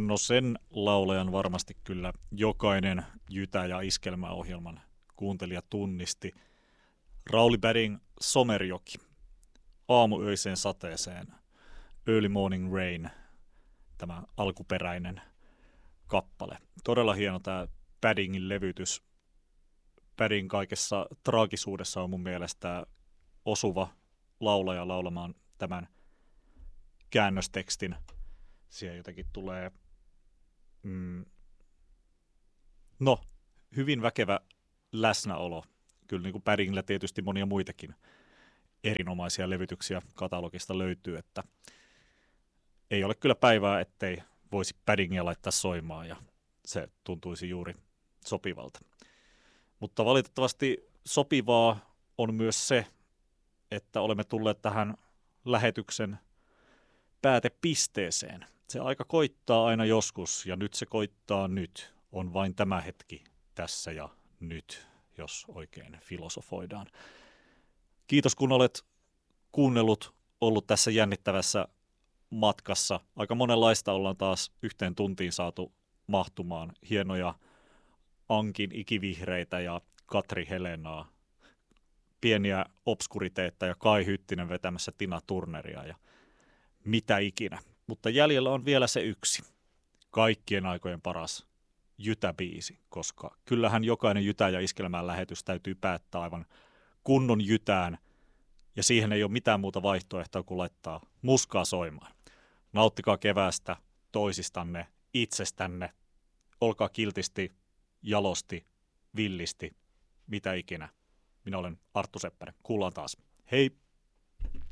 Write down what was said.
No sen laulajan varmasti kyllä jokainen Jytä- ja iskelmäohjelman kuuntelija tunnisti. Rauli Badin Somerjoki, Aamuyöiseen sateeseen, Early Morning Rain, tämä alkuperäinen kappale. Todella hieno tämä Badingin levytys. Badin kaikessa traagisuudessa on mun mielestä osuva laulaja laulamaan tämän käännöstekstin. Siellä jotenkin tulee hyvin väkevä läsnäolo. Kyllä niin kuin Badingillä tietysti monia muitakin erinomaisia levytyksiä katalogista löytyy, että ei ole kyllä päivää, ettei voisi Badingia laittaa soimaan ja se tuntuisi juuri sopivalta. Mutta valitettavasti sopivaa on myös se, että olemme tulleet tähän lähetyksen päätepisteeseen. Se aika koittaa aina joskus ja nyt se koittaa nyt. On vain tämä hetki tässä ja nyt, jos oikein filosofoidaan. Kiitos kun olet kuunnellut, ollut tässä jännittävässä matkassa. Aika monenlaista ollaan taas yhteen tuntiin saatu mahtumaan. Hienoja Ankin ikivihreitä ja Katri Helenaa. Pieniä obskuriteetteja, Kai Hyttinen vetämässä Tina Turneria ja mitä ikinä. Mutta jäljellä on vielä se yksi. Kaikkien aikojen paras Jytä-biisi, koska kyllähän jokainen Jytä- ja iskelmään lähetys täytyy päättää aivan kunnon jytään, ja siihen ei ole mitään muuta vaihtoehtoa kuin laittaa muskaa soimaan. Nauttikaa keväästä, toisistanne, itsestänne, olkaa kiltisti, jalosti, villisti, mitä ikinä. Minä olen Arttu Seppänen. Kuullaan taas. Hei!